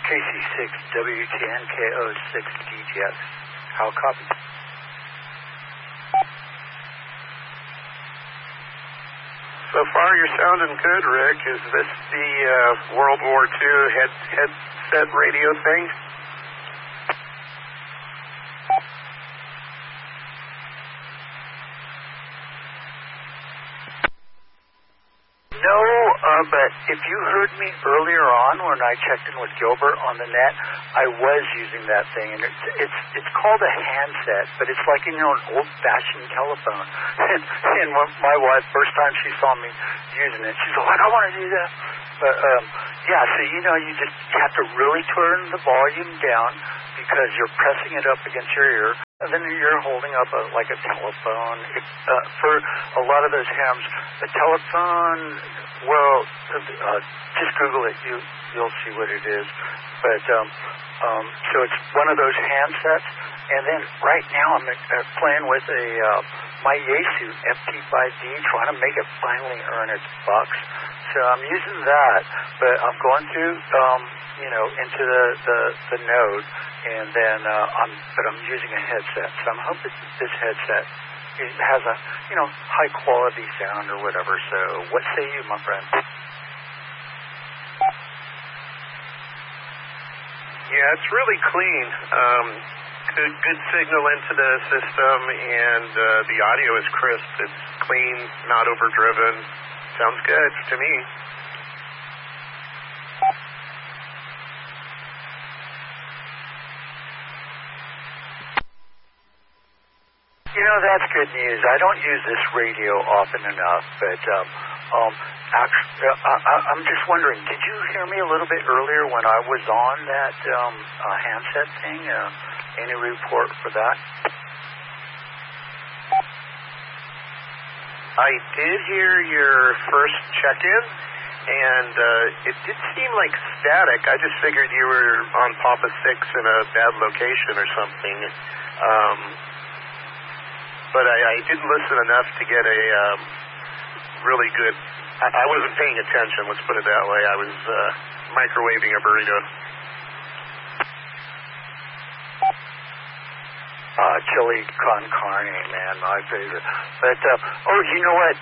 KC6 WTNKO6 DGX. How copy? So far, you're sounding good, Rick. Is this the World War II headset radio thing? No, but if you heard me earlier on when I checked in with Gilbert on the net, I was using that thing, and it's called a handset, but it's like an old-fashioned telephone. And when my wife, first time she saw me using it, she's like, I want to do that. But yeah, so you just have to really turn the volume down because you're pressing it up against your ear. And then you're holding up like a telephone. For a lot of those hams, the telephone, well, just Google it. You'll see what it is. But so it's one of those handsets. And then right now I'm playing with my Yaesu FT5D, trying to make it finally earn its bucks. So I'm using that, but I'm going through, into the node, and then I'm using a headset. So I'm hoping this headset has a, high quality sound or whatever. So what say you, my friend? Yeah, it's really clean. Good signal into the system, and the audio is crisp. It's clean, not overdriven. Sounds good to me. That's good news. I don't use this radio often enough, but actually, I'm just wondering, did you hear me a little bit earlier when I was on that handset thing? Any report for that? I did hear your first check-in, and it did seem like static. I just figured you were on Papa 6 in a bad location or something. But I didn't listen enough to get a really good... I wasn't paying attention, let's put it that way. I was microwaving a burrito. Chili con carne, man, my favorite. But, you know what?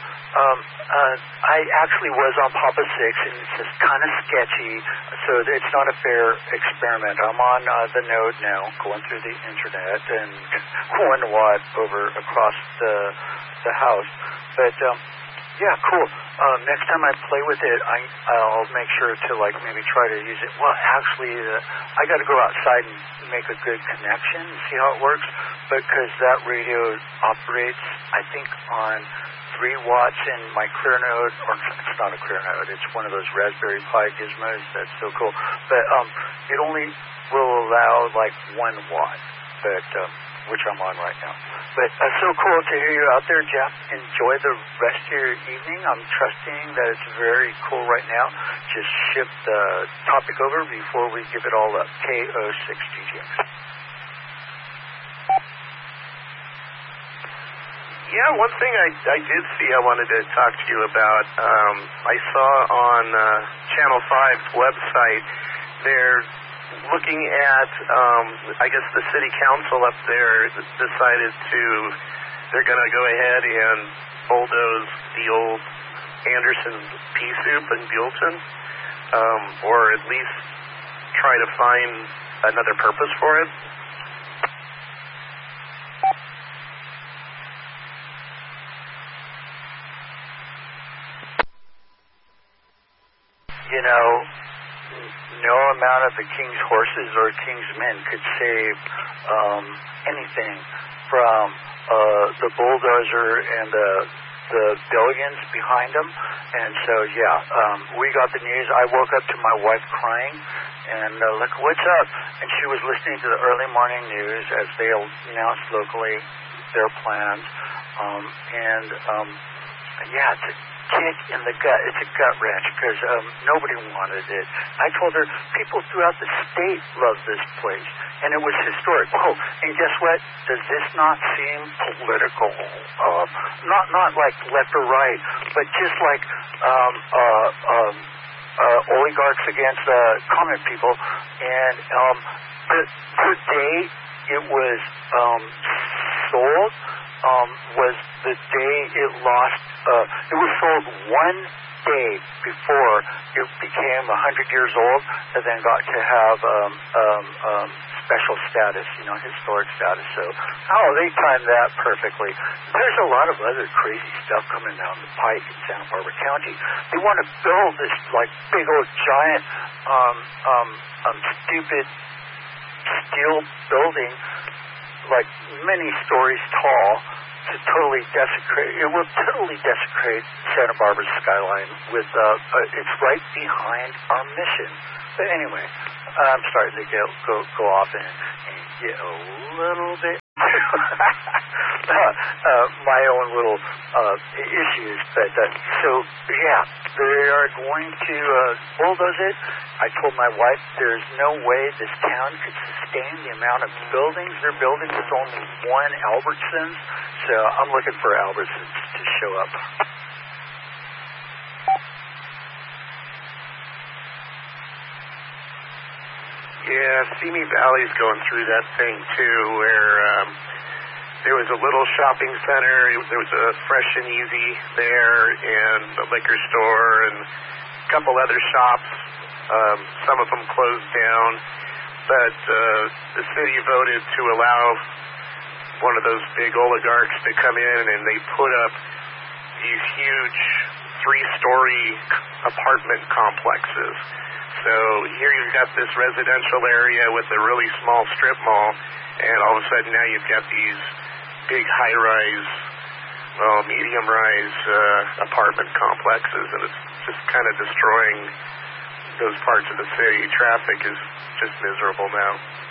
I actually was on Papa 6, and it's just kind of sketchy, so it's not a fair experiment. I'm on the node now, going through the internet, and 1 watt over across the house. But, yeah, cool. Next time I play with it, I'll make sure to, maybe try to use it. Well, actually, I got to go outside and make a good connection and see how it works, because that radio operates, I think, on 3 watts in my clear node, or it's not a clear node, it's one of those Raspberry Pi gizmos. That's so cool. But it only will allow 1 watt, but which I'm on right now. But so cool to hear you out there, Jeff. Enjoy the rest of your evening. I'm trusting that it's very cool right now. Just shift the topic over before we give it all up. KO6 DGX. Yeah, one thing I did see I wanted to talk to you about. I saw on Channel 5's website, they're looking at, I guess the city council up there decided they're going to go ahead and bulldoze the old Anderson pea soup in Buellton, or at least try to find another purpose for it. No amount of the king's horses or king's men could save anything from the bulldozer and the billions behind them. And so, we got the news. I woke up to my wife crying, and like, what's up? And she was listening to the early morning news as they announced locally their plans. It's a kick in the gut. It's a gut wrench because nobody wanted it. I told her people throughout the state love this place, and it was historic. Oh, and guess what? Does this not seem political? Not like left or right, but just like oligarchs against common people, and the day it was sold was the day it lost. It was sold one day before it became 100 years old, and then got to have special status, historic status. So, they timed that perfectly. There's a lot of other crazy stuff coming down the pike in Santa Barbara County. They want to build this big old giant, stupid steel building, like many stories tall, to totally desecrate. It will totally desecrate Santa Barbara's skyline. With it's right behind our mission. But anyway, I'm starting to go off and get a little bit my own little issues. But so yeah, they are going to bulldoze it. I told my wife there's no way this town could sustain the amount of buildings they're building with only one Albertsons. So I'm looking for Albertsons to show up. Yeah, Simi Valley's going through that thing too, where there was a little shopping center, there was a Fresh and Easy there, and a liquor store, and a couple other shops. Some of them closed down, but the city voted to allow one of those big oligarchs to come in, and they put up these huge 3-story apartment complexes. So here you've got this residential area with a really small strip mall, and all of a sudden now you've got these big high-rise, medium-rise apartment complexes, and it's just kind of destroying those parts of the city. Traffic is just miserable now.